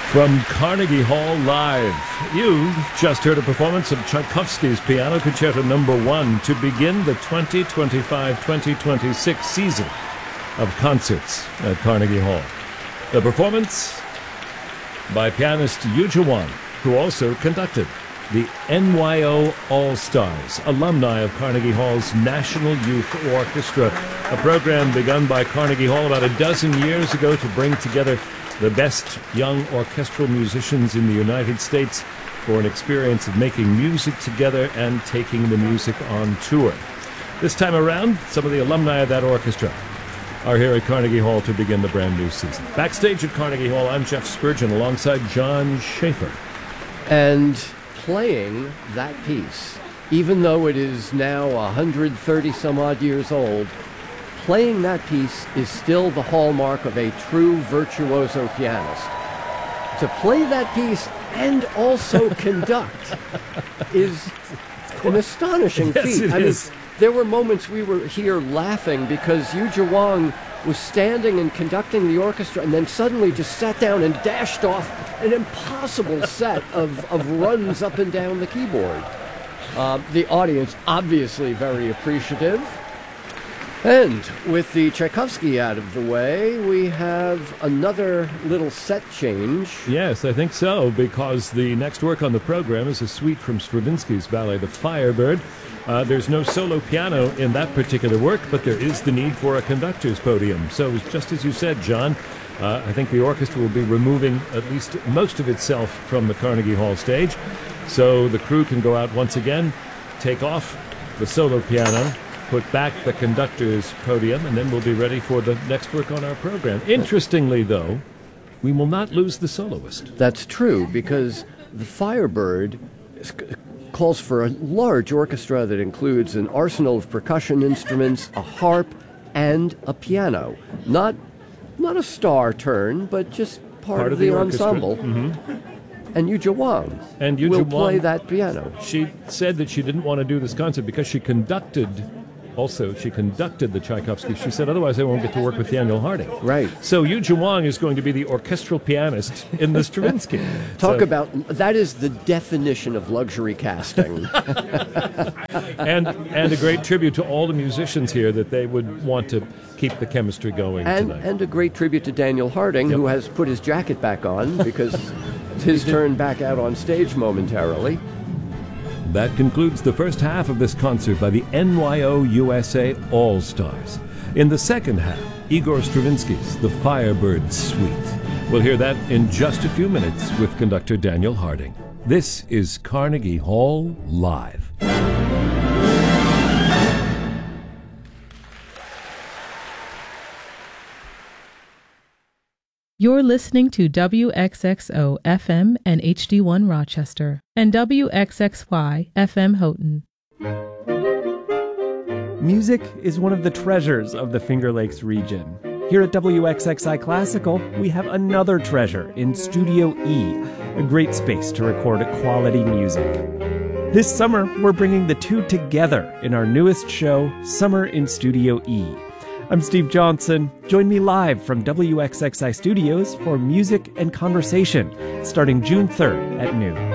From Carnegie Hall Live, you've just heard a performance of Tchaikovsky's Piano Concerto No. 1 to begin the 2025-2026 season of concerts at Carnegie Hall. The performance by pianist Yu Jia-wang, who also conducted the NYO All-Stars, alumni of Carnegie Hall's National Youth Orchestra, a program begun by Carnegie Hall about a dozen years ago to bring together the best young orchestral musicians in the United States for an experience of making music together and taking the music on tour. This time around, some of the alumni of that orchestra are here at Carnegie Hall to begin the brand new season. Backstage at Carnegie Hall, I'm Jeff Spurgeon alongside John Schaefer. And playing that piece, even though it is now 130 some odd years old, playing that piece is still the hallmark of a true virtuoso pianist. To play that piece and also conduct is an astonishing feat. I mean, there were moments we were here laughing because Yu Jia-wang was standing and conducting the orchestra and then suddenly just sat down and dashed off an impossible set of runs up and down the keyboard. The audience obviously very appreciative. And with the Tchaikovsky out of the way, we have another little set change. Yes, I think so, because the next work on the program is a suite from Stravinsky's ballet, The Firebird. There's no solo piano in that particular work, but there is the need for a conductor's podium. So just as you said, John, I think the orchestra will be removing at least most of itself from the Carnegie Hall stage, so the crew can go out once again, take off the solo piano, put back the conductor's podium, and then we'll be ready for the next work on our program. Interestingly, though, we will not lose the soloist. That's true, because the Firebird calls for a large orchestra that includes an arsenal of percussion instruments, a harp, and a piano. Not a star turn, but just part of the ensemble. Mm-hmm. And Yu Jia-wang will play that piano. She said that she didn't want to do this concert because she conducted the Tchaikovsky. She said, otherwise I won't get to work with Daniel Harding. Right. So Yu Jia-wang is going to be the orchestral pianist in the Stravinsky. Talk about, that is the definition of luxury casting. and a great tribute to all the musicians here that they would want to keep the chemistry going tonight. And a great tribute to Daniel Harding, who has put his jacket back on because it's his turn back out on stage momentarily. That concludes the first half of this concert by the NYO USA All-Stars. In the second half, Igor Stravinsky's The Firebird Suite. We'll hear that in just a few minutes with conductor Daniel Harding. This is Carnegie Hall Live. You're listening to WXXO FM and HD1 Rochester and WXXY FM Houghton. Music is one of the treasures of the Finger Lakes region. Here at WXXI Classical, we have another treasure in Studio E, a great space to record quality music. This summer, we're bringing the two together in our newest show, Summer in Studio E. I'm Steve Johnson. Join me live from WXXI Studios for Music and Conversation, starting June 3rd at noon.